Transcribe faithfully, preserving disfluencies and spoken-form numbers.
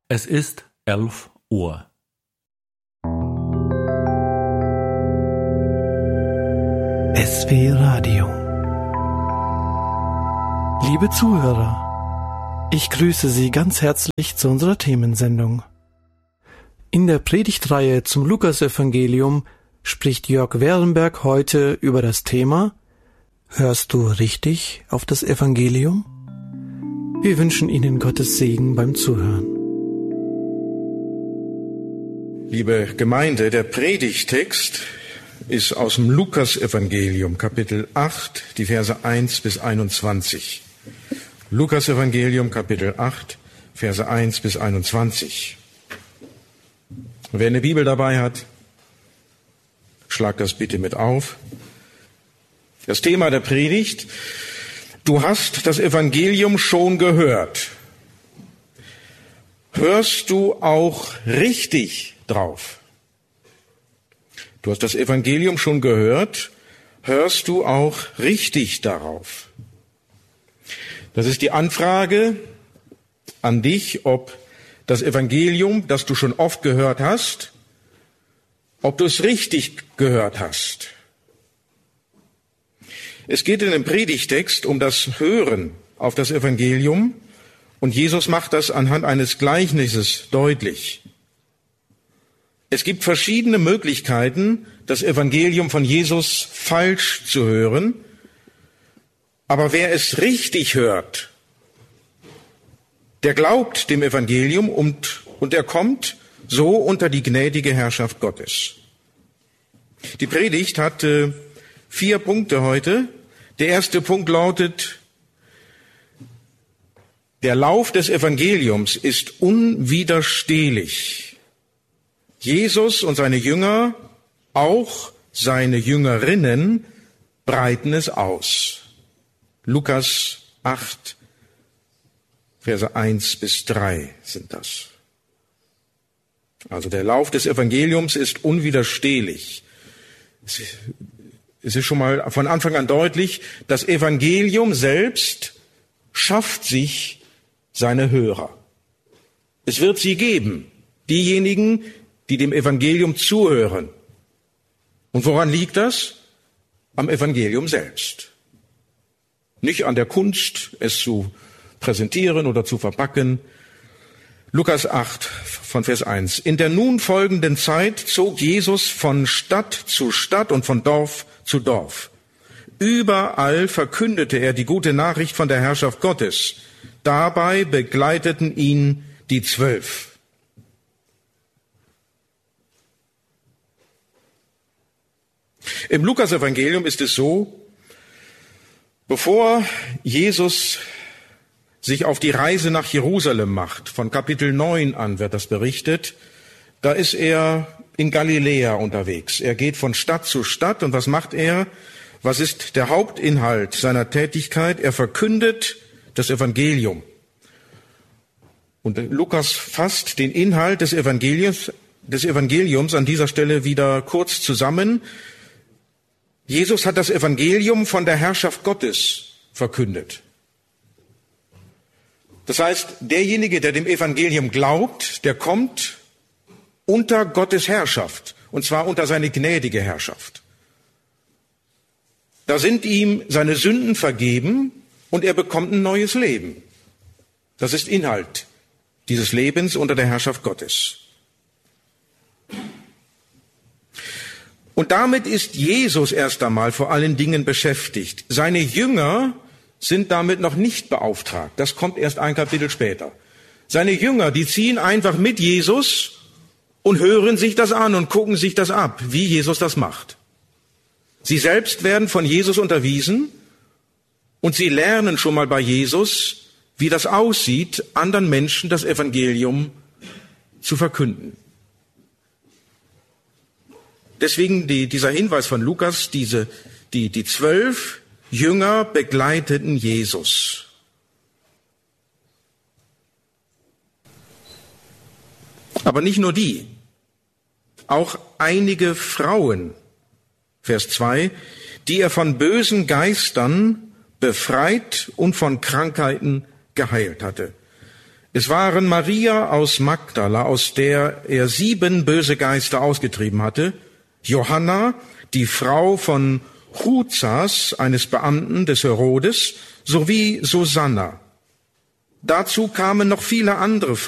Es ist elf Uhr. S W Radio. Liebe Zuhörer, ich grüße Sie ganz herzlich zu unserer Themensendung. In der Predigtreihe zum Lukasevangelium spricht Jörg Werenberg heute über das Thema Hörst du richtig auf das Evangelium? Wir wünschen Ihnen Gottes Segen beim Zuhören. Liebe Gemeinde, der Predigtext ist aus dem Lukasevangelium, Kapitel acht, die Verse eins bis einundzwanzig. Lukasevangelium, Kapitel acht, Verse eins bis einundzwanzig. Wer eine Bibel dabei hat, schlag das bitte mit auf. Das Thema der Predigt: Du hast das Evangelium schon gehört. Hörst du auch richtig drauf? Du hast das Evangelium schon gehört. Hörst du auch richtig darauf? Das ist die Anfrage an dich, ob das Evangelium, das du schon oft gehört hast, ob du es richtig gehört hast. Es geht in dem Predigtext um das Hören auf das Evangelium, und Jesus macht das anhand eines Gleichnisses deutlich. Es gibt verschiedene Möglichkeiten, das Evangelium von Jesus falsch zu hören, aber wer es richtig hört, der glaubt dem Evangelium und, und er kommt so unter die gnädige Herrschaft Gottes. Die Predigt hat äh, vier Punkte heute. Der erste Punkt lautet: Der Lauf des Evangeliums ist unwiderstehlich. Jesus und seine Jünger, auch seine Jüngerinnen, breiten es aus. Lukas acht, Verse eins bis drei sind das. Also der Lauf des Evangeliums ist unwiderstehlich. Es ist schon mal von Anfang an deutlich, das Evangelium selbst schafft sich seine Hörer. Es wird sie geben, diejenigen, die dem Evangelium zuhören. Und woran liegt das? Am Evangelium selbst. Nicht an der Kunst, es zu präsentieren oder zu verpacken. Lukas acht von Vers eins. In der nun folgenden Zeit zog Jesus von Stadt zu Stadt und von Dorf zu Dorf. Überall verkündete er die gute Nachricht von der Herrschaft Gottes. Dabei begleiteten ihn die Zwölf. Im Lukasevangelium ist es so, bevor Jesus sich auf die Reise nach Jerusalem macht, von Kapitel neun an wird das berichtet, da ist er in Galiläa unterwegs. Er geht von Stadt zu Stadt, und was macht er? Was ist der Hauptinhalt seiner Tätigkeit? Er verkündet das Evangelium. Und Lukas fasst den Inhalt des Evangeliums, des Evangeliums an dieser Stelle wieder kurz zusammen. Jesus hat das Evangelium von der Herrschaft Gottes verkündet. Das heißt, derjenige, der dem Evangelium glaubt, der kommt unter Gottes Herrschaft, und zwar unter seine gnädige Herrschaft. Da sind ihm seine Sünden vergeben und er bekommt ein neues Leben. Das ist Inhalt dieses Lebens unter der Herrschaft Gottes. Und damit ist Jesus erst einmal vor allen Dingen beschäftigt. Seine Jünger sind damit noch nicht beauftragt. Das kommt erst ein Kapitel später. Seine Jünger, die ziehen einfach mit Jesus und hören sich das an und gucken sich das ab, wie Jesus das macht. Sie selbst werden von Jesus unterwiesen und sie lernen schon mal bei Jesus, wie das aussieht, anderen Menschen das Evangelium zu verkünden. Deswegen die, dieser Hinweis von Lukas, diese, die, die zwölf Jünger begleiteten Jesus. Aber nicht nur die, auch einige Frauen, Vers zwei, die er von bösen Geistern befreit und von Krankheiten geheilt hatte. Es waren Maria aus Magdala, aus der er sieben böse Geister ausgetrieben hatte, Johanna, die Frau von Chuzas, eines Beamten des Herodes, sowie Susanna. Dazu kamen noch viele andere